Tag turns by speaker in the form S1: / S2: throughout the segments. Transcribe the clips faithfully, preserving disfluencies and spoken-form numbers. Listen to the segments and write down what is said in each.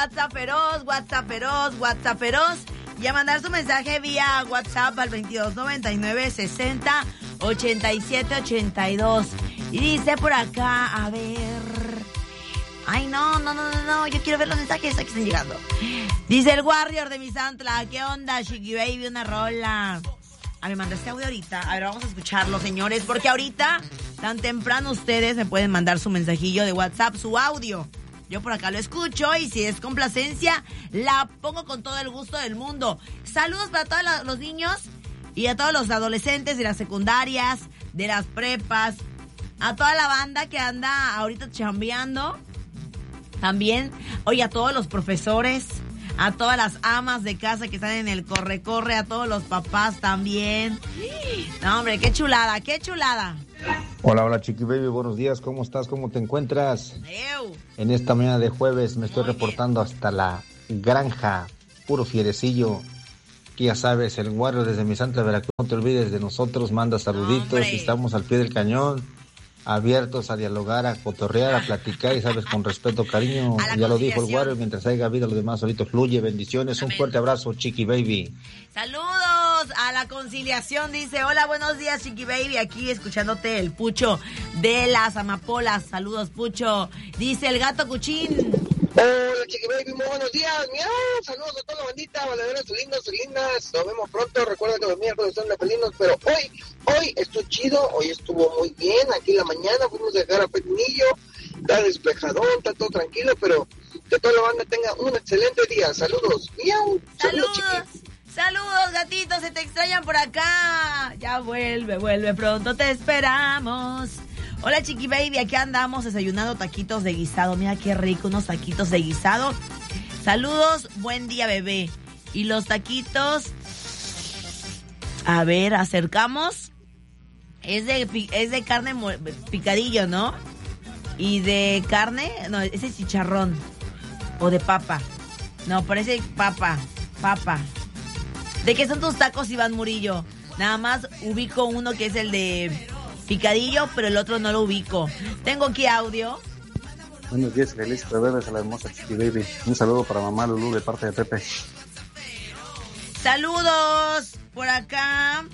S1: WhatsApp feroz, WhatsApp feroz, WhatsApp feroz. Y a mandar su mensaje vía WhatsApp al veintidós noventa y nueve sesenta ochenta y siete ochenta y dos. Y dice por acá, a ver... Ay, no, no, no, no, no, yo quiero ver los mensajes, aquí están llegando. Dice el Warrior de Misantla, ¿qué onda, Chiqui Baby? Una rola. A ver, manda este audio ahorita. A ver, vamos a escucharlo, señores, porque ahorita, tan temprano, ustedes me pueden mandar su mensajillo de WhatsApp, su audio. Yo por acá lo escucho y si es complacencia, la pongo con todo el gusto del mundo. Saludos para todos los niños y a todos los adolescentes de las secundarias, de las prepas, a toda la banda que anda ahorita chambeando. También, oye, a todos los profesores, a todas las amas de casa que están en el corre-corre, a todos los papás también. No, hombre, qué chulada, qué chulada.
S2: Hola, hola, Chiqui Baby, buenos días, ¿cómo estás? ¿Cómo te encuentras?
S1: Ew.
S2: En esta mañana de jueves me estoy reportando hasta la granja, puro fierecillo. Que ya sabes, el Warrior desde Misantla, Veracruz, no te olvides de nosotros, manda saluditos,
S1: Hombre.
S2: y estamos al pie del cañón. Abiertos a dialogar, a cotorrear, a platicar y sabes, con respeto, cariño, ya lo dijo el Warrior, mientras haya vida lo demás solito fluye. Bendiciones, un fuerte abrazo, Chiqui Baby.
S1: Saludos a la conciliación, dice, hola, buenos días, Chiqui Baby, aquí escuchándote el Pucho de las Amapolas. Saludos, Pucho. Dice el Gato Cuchín.
S3: Hola, Chiqui Baby, muy buenos días. Miau, saludos a toda la bandita, valederas lindos y lindas. Nos vemos pronto. Recuerda que los miércoles son de felinos, pero hoy, hoy estuvo chido, hoy estuvo muy bien. Aquí en la mañana fuimos a dejar a Pepinillo. Está despejadón, está todo tranquilo, pero que toda la banda tenga un excelente día. Saludos. Miau.
S1: Saludos.
S3: Saludos,
S1: Saludos, gatitos, se te extrañan por acá. Ya vuelve, vuelve pronto, te esperamos. Hola, Chiqui Baby, aquí andamos desayunando taquitos de guisado. Mira qué rico, unos taquitos de guisado. Saludos, buen día, bebé. Y los taquitos, a ver, acercamos. Es de, es de carne picadillo, ¿no? Y de carne, no, ese es chicharrón. O de papa. No, parece papa, papa. ¿De qué son tus tacos, Iván Murillo? Nada más ubico uno que es el de picadillo, pero el otro no lo ubico. Tengo aquí audio.
S4: Buenos días, feliz jueves a la hermosa Chiqui Baby. Un saludo para mamá Lulú de parte de Pepe.
S1: Saludos por acá.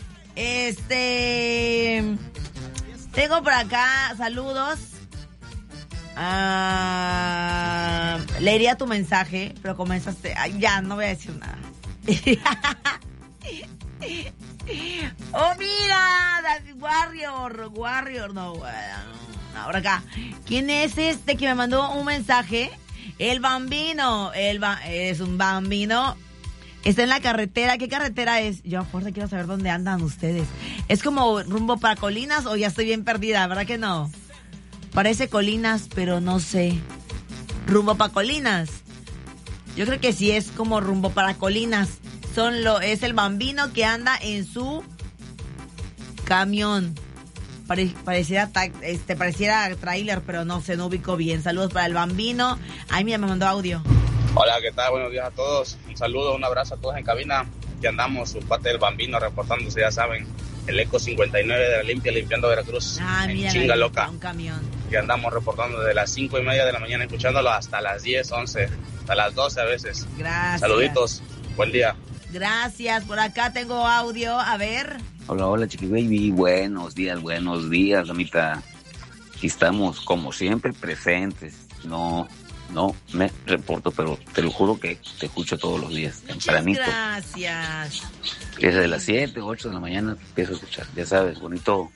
S1: Este... Tengo por acá saludos. Ah, leería tu mensaje, pero comenzaste... Ay, ya, no voy a decir nada. Oh, mira, Warrior, Warrior, no, ahora acá. ¿Quién es este que me mandó un mensaje? El Bambino, el ba, es un Bambino. Está en la carretera. ¿Qué carretera es? Yo a fuerza quiero saber dónde andan ustedes. ¿Es como rumbo para Colinas o ya estoy bien perdida? ¿Verdad que no? Parece Colinas, pero no sé. ¿Rumbo para Colinas? Yo creo que sí es como rumbo para Colinas. Son lo, es el Bambino que anda en su camión. Pare, pareciera este pareciera tráiler, pero no se no ubicó bien. Saludos para el Bambino. Ay, mira, me mandó audio.
S5: Hola, ¿qué tal? Buenos días a todos. Un saludo, un abrazo a todos en cabina. Aquí andamos, su parte del Bambino reportándose, ya saben. El Eco cincuenta y nueve de la Limpia, limpiando Veracruz.
S1: Ah,
S5: en
S1: mira,
S5: chinga
S1: ahí,
S5: loca.
S1: Un camión.
S5: Y andamos reportando desde las cinco y media de la mañana, escuchándolo hasta las diez, once, hasta las doce a veces.
S1: Gracias.
S5: Saluditos, buen día.
S1: Gracias, por acá tengo audio, a ver.
S6: Hola, hola, Chiqui Baby, buenos días, buenos días, Ramita. Aquí estamos, como siempre, presentes. No, no me reporto, pero te lo juro que te escucho todos los días, tempranito.
S1: Muchas gracias.
S6: Desde las siete, ocho de la mañana te empiezo a escuchar, ya sabes, bonito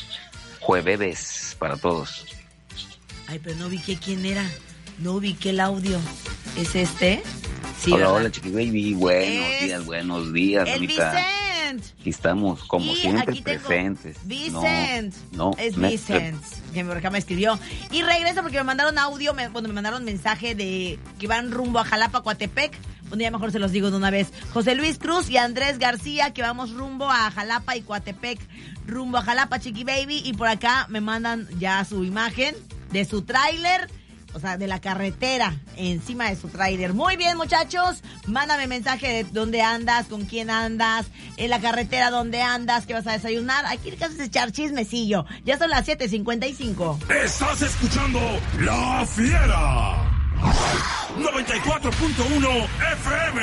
S6: jueves para todos.
S1: Ay, pero no ubiqué quién era, no ubiqué el audio. ¿Es este? Sí,
S6: hola,
S1: ¿verdad?
S6: hola, Chiqui Baby, buenos
S1: Es
S6: días, buenos días,
S1: el
S6: Ramita.
S1: Vicent.
S6: Aquí estamos, como
S1: Y
S6: siempre,
S1: aquí tengo
S6: presentes.
S1: Vicent.
S6: No, no
S1: es
S6: me-
S1: Vicent, que por acá me escribió. Y regreso porque me mandaron audio, me, cuando me mandaron mensaje de que van rumbo a Jalapa, Coatepec. Un día mejor se los digo de una vez. José Luis Cruz y Andrés García, que vamos rumbo a Jalapa y Coatepec. Rumbo a Jalapa, Chiqui Baby. Y por acá me mandan ya su imagen de su tráiler. O sea, de la carretera, encima de su tráiler. Muy bien, muchachos. Mándame mensaje de dónde andas, con quién andas, en la carretera dónde andas, qué vas a desayunar. Aquí te vas a echar chismecillo. Ya son las siete cincuenta y cinco.
S7: Estás escuchando La Fiera. noventa y cuatro punto uno F M.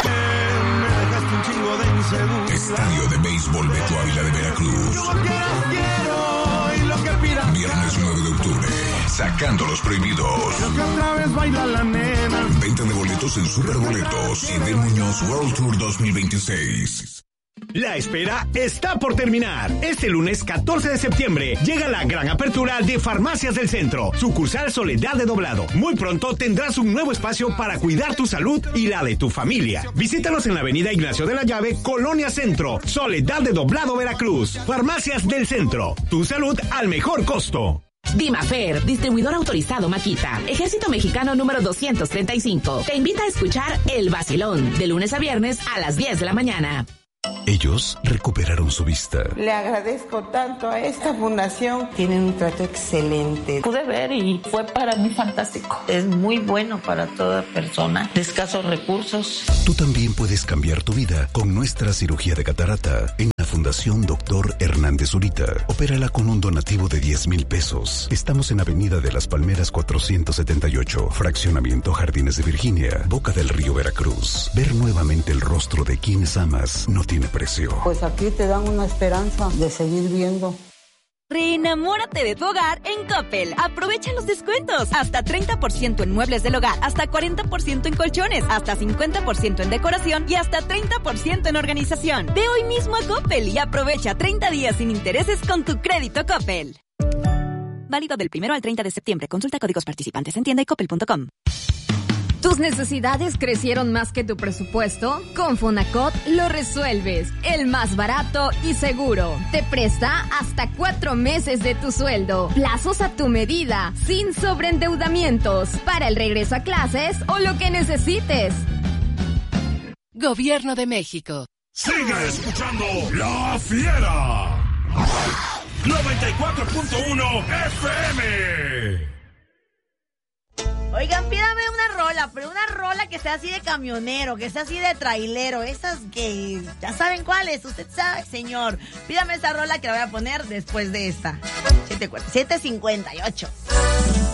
S8: Me dejaste un chingo de inseguridad.
S7: Estadio de Béisbol Beto Ávila de Veracruz.
S8: Yo lo quieras quiero y lo que pidas.
S7: Viernes nueve de octubre. Sacando los prohibidos.
S8: Lo que otra vez baila la nena.
S7: Venta de boletos en Superboletos y del Muñoz World Tour dos mil veintiséis.
S9: La espera está por terminar. Este lunes catorce de septiembre llega la gran apertura de Farmacias del Centro, sucursal Soledad de Doblado. Muy pronto tendrás un nuevo espacio para cuidar tu salud y la de tu familia. Visítanos en la avenida Ignacio de la Llave, Colonia Centro, Soledad de Doblado, Veracruz. Farmacias del Centro, tu salud al mejor costo.
S10: Dimafer, distribuidor autorizado Makita, Ejército Mexicano número doscientos treinta y cinco, te invita a escuchar El Vacilón, de lunes a viernes a las diez de la mañana.
S11: Ellos recuperaron su vista.
S12: Le agradezco tanto a esta fundación. Tienen un trato excelente.
S13: Pude ver y fue para mí fantástico. Es muy bueno para toda persona de escasos recursos.
S11: Tú también puedes cambiar tu vida con nuestra cirugía de catarata en la Fundación Doctor Hernández Zurita. Opérala con un donativo de diez mil pesos. Estamos en Avenida de las Palmeras cuatrocientos setenta y ocho, Fraccionamiento Jardines de Virginia, Boca del Río, Veracruz. Ver nuevamente el rostro de quienes amas no tiene precio.
S12: Pues aquí te dan una esperanza de seguir viendo.
S14: Reenamórate de tu hogar en Coppel. Aprovecha los descuentos. Hasta treinta por ciento en muebles del hogar, hasta cuarenta por ciento en colchones, hasta cincuenta por ciento en decoración y hasta treinta por ciento en organización. Ve hoy mismo a Coppel y aprovecha treinta días sin intereses con tu crédito Coppel. Válido del primero al treinta de septiembre. Consulta códigos participantes en tienda y coppel punto com.
S15: ¿Tus necesidades crecieron más que tu presupuesto? Con Fonacot lo resuelves. El más barato y seguro. Te presta hasta cuatro meses de tu sueldo. Plazos a tu medida, sin sobreendeudamientos. Para el regreso a clases o lo que necesites.
S16: Gobierno de México.
S7: Sigue escuchando La Fiera. noventa y cuatro punto uno F M.
S1: Oigan, pídame una rola, pero una rola que sea así de camionero, que sea así de trailero, esas que ya saben cuáles, usted sabe, señor. Pídame esa rola que la voy a poner después de esta. siete cincuenta y ocho.